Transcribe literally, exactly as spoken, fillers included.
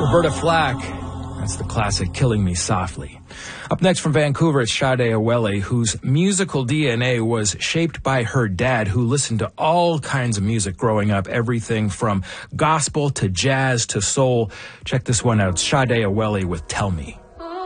Roberta Flack. That's the classic Killing Me Softly. Up next from Vancouver, it's Sade Awele, whose musical D N A was shaped by her dad, who listened to all kinds of music growing up, everything from gospel to jazz to soul. Check this one out. Sade Awele with Tell Me.